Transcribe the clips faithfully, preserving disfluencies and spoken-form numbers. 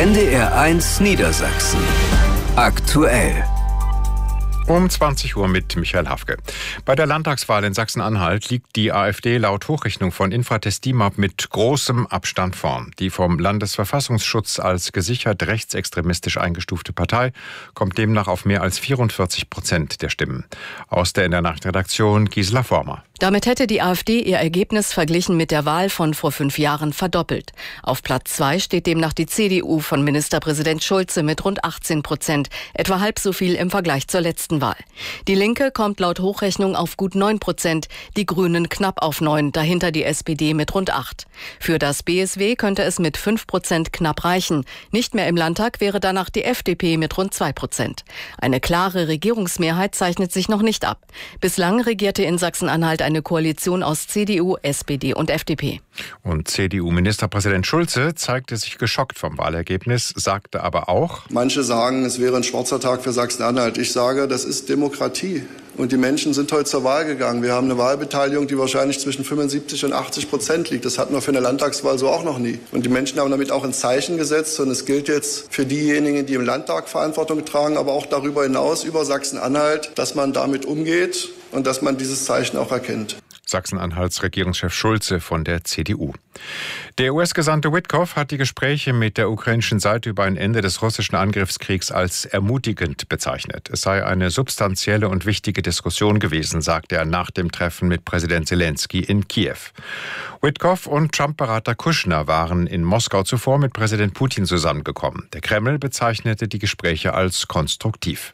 N D R eins Niedersachsen. Aktuell. Um zwanzig Uhr mit Michael Hafke. Bei der Landtagswahl in Sachsen-Anhalt liegt die AfD laut Hochrechnung von Infratest DIMAP mit großem Abstand vorn. Die vom Landesverfassungsschutz als gesichert rechtsextremistisch eingestufte Partei kommt demnach auf mehr als vierundvierzig Prozent der Stimmen. Aus der in der Nachtredaktion Gisela Former. Damit hätte die AfD ihr Ergebnis verglichen mit der Wahl von vor fünf Jahren verdoppelt. Auf Platz zwei steht demnach die C D U von Ministerpräsident Schulze mit rund achtzehn Prozent, etwa halb so viel im Vergleich zur letzten Wahl. Die Linke kommt laut Hochrechnung auf gut neun Prozent, die Grünen knapp auf neun, dahinter die S P D mit rund acht. Für das B S W könnte es mit fünf Prozent knapp reichen. Nicht mehr im Landtag wäre danach die F D P mit rund zwei Prozent. Eine klare Regierungsmehrheit zeichnet sich noch nicht ab. Bislang regierte in Sachsen-Anhalt eine Koalition aus C D U, S P D und F D P. Und C D U-Ministerpräsident Schulze zeigte sich geschockt vom Wahlergebnis, sagte aber auch: Manche sagen, es wäre ein schwarzer Tag für Sachsen-Anhalt. Ich sage, das ist Demokratie. Und die Menschen sind heute zur Wahl gegangen. Wir haben eine Wahlbeteiligung, die wahrscheinlich zwischen fünfundsiebzig und achtzig Prozent liegt. Das hatten wir für eine Landtagswahl so auch noch nie. Und die Menschen haben damit auch ein Zeichen gesetzt. Und es gilt jetzt für diejenigen, die im Landtag Verantwortung tragen, aber auch darüber hinaus über Sachsen-Anhalt, dass man damit umgeht und dass man dieses Zeichen auch erkennt. Sachsen-Anhalts Regierungschef Schulze von der C D U. Der U S-Gesandte Witkoff hat die Gespräche mit der ukrainischen Seite über ein Ende des russischen Angriffskriegs als ermutigend bezeichnet. Es sei eine substanzielle und wichtige Diskussion gewesen, sagte er nach dem Treffen mit Präsident Zelensky in Kiew. Witkoff und Trump-Berater Kushner waren in Moskau zuvor mit Präsident Putin zusammengekommen. Der Kreml bezeichnete die Gespräche als konstruktiv.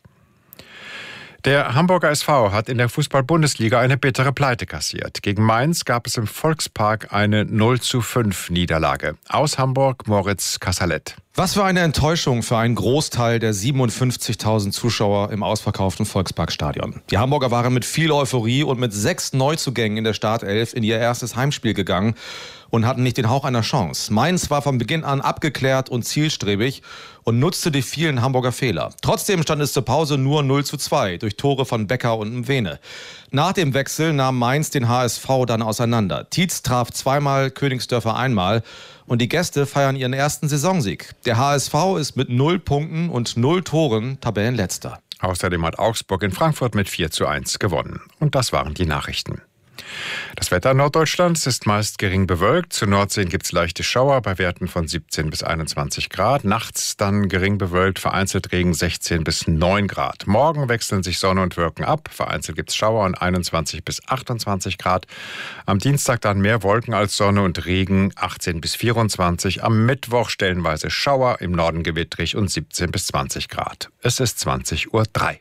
Der Hamburger S V hat in der Fußball-Bundesliga eine bittere Pleite kassiert. Gegen Mainz gab es im Volkspark eine null zu fünf Niederlage. Aus Hamburg Moritz Kassalet. Was für eine Enttäuschung für einen Großteil der siebenundfünfzigtausend Zuschauer im ausverkauften Volksparkstadion. Die Hamburger waren mit viel Euphorie und mit sechs Neuzugängen in der Startelf in ihr erstes Heimspiel gegangen und hatten nicht den Hauch einer Chance. Mainz war von Beginn an abgeklärt und zielstrebig und nutzte die vielen Hamburger Fehler. Trotzdem stand es zur Pause nur null zu zwei durch Tore von Becker und Mwene. Nach dem Wechsel nahm Mainz den H S V dann auseinander. Tietz traf zweimal, Königsdörfer einmal. Und die Gäste feiern ihren ersten Saisonsieg. Der H S V ist mit null Punkten und null Toren Tabellenletzter. Außerdem hat Augsburg in Frankfurt mit vier zu eins gewonnen. Und das waren die Nachrichten. Das Wetter Norddeutschlands ist meist gering bewölkt. Zur Nordsee gibt es leichte Schauer bei Werten von siebzehn bis einundzwanzig Grad. Nachts dann gering bewölkt, vereinzelt Regen sechzehn bis neun Grad. Morgen wechseln sich Sonne und Wolken ab. Vereinzelt gibt es Schauer und einundzwanzig bis achtundzwanzig Grad. Am Dienstag dann mehr Wolken als Sonne und Regen, achtzehn bis vierundzwanzig. Am Mittwoch stellenweise Schauer, im Norden gewittrig und siebzehn bis zwanzig Grad. Es ist zwanzig Uhr drei.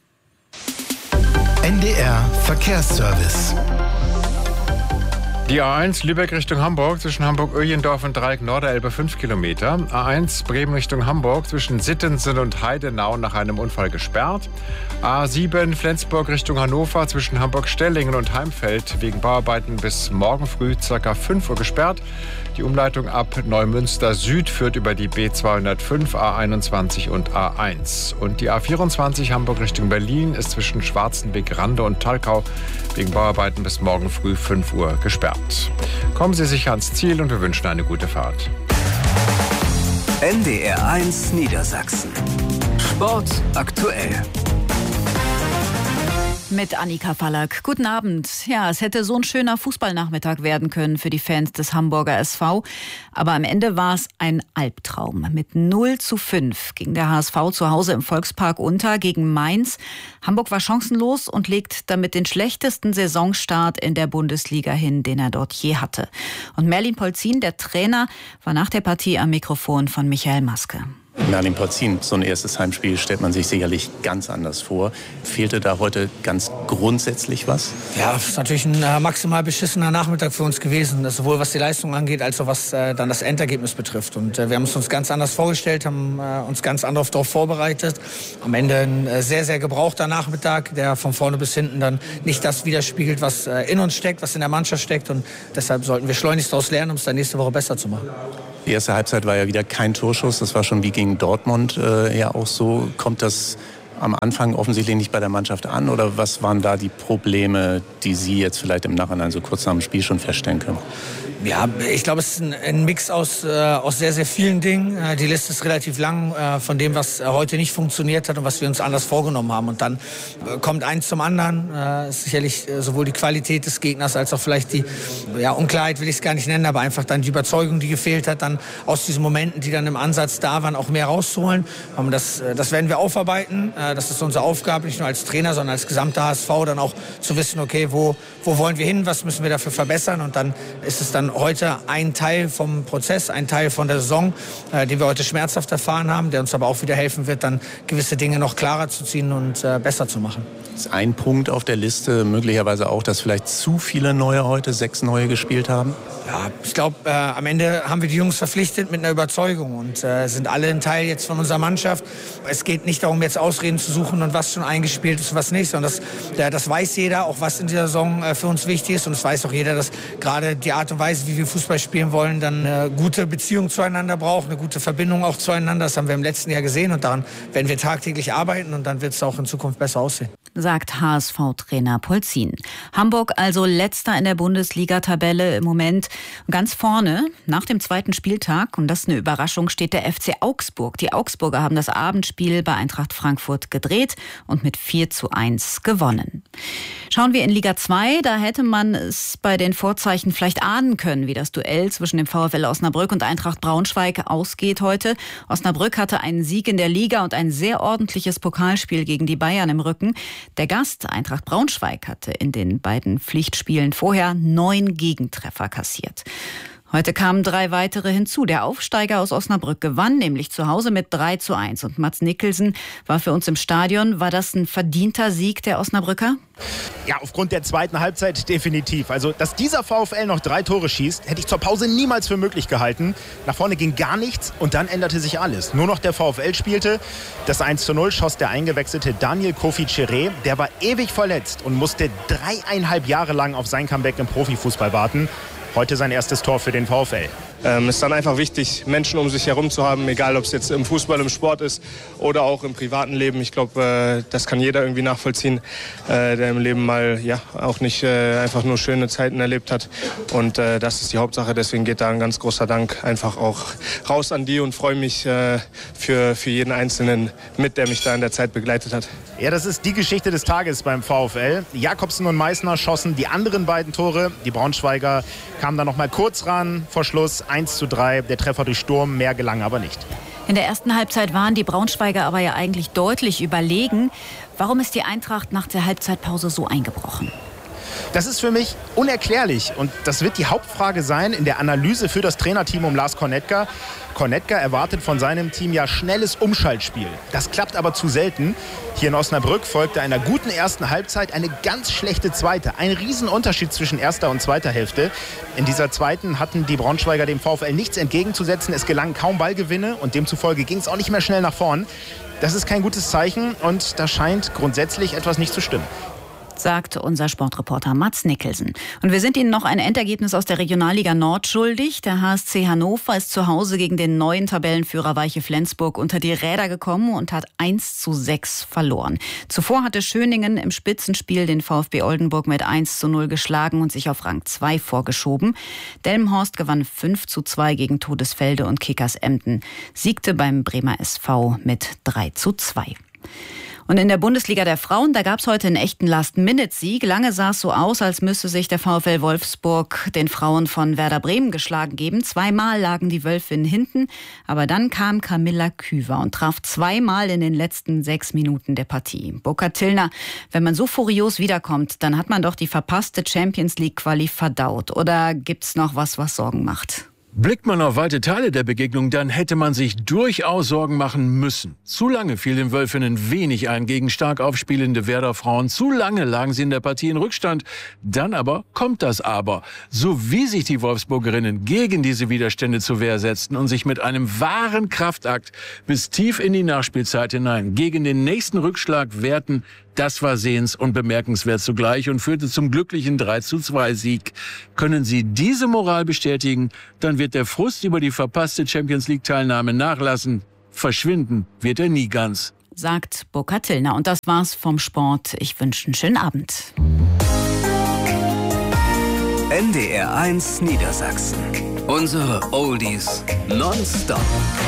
N D R Verkehrsservice. Die A eins Lübeck Richtung Hamburg zwischen Hamburg-Öjendorf und Dreieck Norderelbe fünf Kilometer. A eins Bremen Richtung Hamburg zwischen Sittensen und Heidenau nach einem Unfall gesperrt. A sieben Flensburg Richtung Hannover zwischen Hamburg-Stellingen und Heimfeld wegen Bauarbeiten bis morgen früh ca. fünf Uhr gesperrt. Die Umleitung ab Neumünster Süd führt über die B zweihundertfünf, A einundzwanzig und A eins. Und die A vierundzwanzig Hamburg Richtung Berlin ist zwischen Schwarzenbeck-Rande und Talkau wegen Bauarbeiten bis morgen früh fünf Uhr gesperrt. Kommen Sie sicher ans Ziel und wir wünschen eine gute Fahrt. N D R eins Niedersachsen. Sport aktuell. Mit Annika Fallack. Guten Abend. Ja, es hätte so ein schöner Fußballnachmittag werden können für die Fans des Hamburger S V. Aber am Ende war es ein Albtraum. Mit null zu fünf ging der H S V zu Hause im Volkspark unter gegen Mainz. Hamburg war chancenlos und legt damit den schlechtesten Saisonstart in der Bundesliga hin, den er dort je hatte. Und Merlin Polzin, der Trainer, war nach der Partie am Mikrofon von Michael Maske. Merlin Polzin, so ein erstes Heimspiel stellt man sich sicherlich ganz anders vor. Fehlte da heute ganz grundsätzlich was? Ja, es ist natürlich ein äh, maximal beschissener Nachmittag für uns gewesen, das sowohl was die Leistung angeht, als auch was äh, dann das Endergebnis betrifft. Und äh, wir haben es uns ganz anders vorgestellt, haben äh, uns ganz anders darauf vorbereitet. Am Ende ein äh, sehr, sehr gebrauchter Nachmittag, der von vorne bis hinten dann nicht das widerspiegelt, was äh, in uns steckt, was in der Mannschaft steckt. Und deshalb sollten wir schleunigst daraus lernen, um es dann nächste Woche besser zu machen. Die erste Halbzeit war ja wieder kein Torschuss. Das war schon wie gegen Dortmund äh, ja auch so. Kommt das am Anfang offensichtlich nicht bei der Mannschaft an? Oder was waren da die Probleme, die Sie jetzt vielleicht im Nachhinein so kurz nach dem Spiel schon feststellen können? Ja, ich glaube, es ist ein, ein Mix aus, äh, aus sehr, sehr vielen Dingen. Äh, die Liste ist relativ lang äh, von dem, was äh, heute nicht funktioniert hat und was wir uns anders vorgenommen haben. Und dann äh, kommt eins zum anderen. Äh, sicherlich äh, sowohl die Qualität des Gegners als auch vielleicht die ja, Unklarheit, will ich es gar nicht nennen, aber einfach dann die Überzeugung, die gefehlt hat, dann aus diesen Momenten, die dann im Ansatz da waren, auch mehr rauszuholen. Ähm, das, äh, das werden wir aufarbeiten. Äh, das ist unsere Aufgabe, nicht nur als Trainer, sondern als gesamter H S V, dann auch zu wissen, okay, wo, wo wollen wir hin, was müssen wir dafür verbessern. Und dann ist es dann heute ein Teil vom Prozess, ein Teil von der Saison, äh, den wir heute schmerzhaft erfahren haben, der uns aber auch wieder helfen wird, dann gewisse Dinge noch klarer zu ziehen und äh, besser zu machen. Ist ein Punkt auf der Liste möglicherweise auch, dass vielleicht zu viele Neue heute, sechs Neue gespielt haben? Ja, ich glaube, äh, am Ende haben wir die Jungs verpflichtet mit einer Überzeugung und äh, sind alle ein Teil jetzt von unserer Mannschaft. Es geht nicht darum, jetzt Ausreden zu suchen und was schon eingespielt ist und was nicht, sondern das, äh, das weiß jeder, auch was in dieser Saison äh, für uns wichtig ist, und es weiß auch jeder, dass gerade die Art und Weise, wie wir Fußball spielen wollen, dann eine gute Beziehung zueinander braucht, eine gute Verbindung auch zueinander. Das haben wir im letzten Jahr gesehen und daran werden wir tagtäglich arbeiten und dann wird es auch in Zukunft besser aussehen. Sagt H S V-Trainer Polzin. Hamburg also letzter in der Bundesliga-Tabelle im Moment. Ganz vorne nach dem zweiten Spieltag, und das ist eine Überraschung, steht der F C Augsburg. Die Augsburger haben das Abendspiel bei Eintracht Frankfurt gedreht und mit vier zu eins gewonnen. Schauen wir in Liga zwei, da hätte man es bei den Vorzeichen vielleicht ahnen können, wie das Duell zwischen dem VfL Osnabrück und Eintracht Braunschweig ausgeht heute. Osnabrück hatte einen Sieg in der Liga und ein sehr ordentliches Pokalspiel gegen die Bayern im Rücken. Der Gast, Eintracht Braunschweig, hatte in den beiden Pflichtspielen vorher neun Gegentreffer kassiert. Heute kamen drei weitere hinzu. Der Aufsteiger aus Osnabrück gewann, nämlich zu Hause mit drei zu eins. Und Mats Nicholson war für uns im Stadion. War das ein verdienter Sieg der Osnabrücker? Ja, aufgrund der zweiten Halbzeit definitiv. Also, dass dieser VfL noch drei Tore schießt, hätte ich zur Pause niemals für möglich gehalten. Nach vorne ging gar nichts und dann änderte sich alles. Nur noch der VfL spielte. Das eins zu null schoss der eingewechselte Daniel Kofi Chiré. Der war ewig verletzt und musste dreieinhalb Jahre lang auf sein Comeback im Profifußball warten. Heute sein erstes Tor für den VfL. Ähm, es ist dann einfach wichtig, Menschen um sich herum zu haben, egal ob es jetzt im Fußball, im Sport ist oder auch im privaten Leben. Ich glaube, äh, das kann jeder irgendwie nachvollziehen, äh, der im Leben mal ja auch nicht äh, einfach nur schöne Zeiten erlebt hat. Und äh, das ist die Hauptsache. Deswegen geht da ein ganz großer Dank einfach auch raus an die und freue mich äh, für, für jeden Einzelnen mit, der mich da in der Zeit begleitet hat. Ja, das ist die Geschichte des Tages beim VfL. Jakobsen und Meissner schossen die anderen beiden Tore. Die Braunschweiger kamen dann noch mal kurz ran vor Schluss. eins zu drei, der Treffer durch Sturm, mehr gelang aber nicht. In der ersten Halbzeit waren die Braunschweiger aber ja eigentlich deutlich überlegen. Warum ist die Eintracht nach der Halbzeitpause so eingebrochen? Das ist für mich unerklärlich und das wird die Hauptfrage sein in der Analyse für das Trainerteam um Lars Kornetka. Kornetka erwartet von seinem Team ja schnelles Umschaltspiel. Das klappt aber zu selten. Hier in Osnabrück folgte einer guten ersten Halbzeit eine ganz schlechte zweite. Ein Riesenunterschied zwischen erster und zweiter Hälfte. In dieser zweiten hatten die Braunschweiger dem VfL nichts entgegenzusetzen. Es gelangen kaum Ballgewinne und demzufolge ging es auch nicht mehr schnell nach vorn. Das ist kein gutes Zeichen und da scheint grundsätzlich etwas nicht zu stimmen. Sagt unser Sportreporter Mats Nicholson. Und wir sind Ihnen noch ein Endergebnis aus der Regionalliga Nord schuldig. Der H S C Hannover ist zu Hause gegen den neuen Tabellenführer Weiche Flensburg unter die Räder gekommen und hat eins zu sechs verloren. Zuvor hatte Schöningen im Spitzenspiel den VfB Oldenburg mit eins zu null geschlagen und sich auf Rang zwei vorgeschoben. Delmenhorst gewann fünf zu zwei gegen Todesfelde und Kickers Emden siegte beim Bremer S V mit drei zu zwei. Und in der Bundesliga der Frauen, da gab es heute einen echten Last-Minute-Sieg. Lange sah es so aus, als müsste sich der VfL Wolfsburg den Frauen von Werder Bremen geschlagen geben. Zweimal lagen die Wölfinnen hinten, aber dann kam Camilla Küver und traf zweimal in den letzten sechs Minuten der Partie. Burkhard Tillner, wenn man so furios wiederkommt, dann hat man doch die verpasste Champions-League-Quali verdaut. Oder gibt's noch was, was Sorgen macht? Blickt man auf weite Teile der Begegnung, dann hätte man sich durchaus Sorgen machen müssen. Zu lange fiel den Wölfinnen wenig ein gegen stark aufspielende Werder-Frauen. Zu lange lagen sie in der Partie in Rückstand. Dann aber kommt das Aber. So wie sich die Wolfsburgerinnen gegen diese Widerstände zur Wehr setzten und sich mit einem wahren Kraftakt bis tief in die Nachspielzeit hinein gegen den nächsten Rückschlag wehrten, das war sehens- und bemerkenswert zugleich und führte zum glücklichen drei zu zwei Sieg. Können Sie diese Moral bestätigen, dann wird der Frust über die verpasste Champions-League-Teilnahme nachlassen. Verschwinden wird er nie ganz. Sagt Burkhard Tillner. Und das war's vom Sport. Ich wünsche einen schönen Abend. N D R eins Niedersachsen. Unsere Oldies nonstop.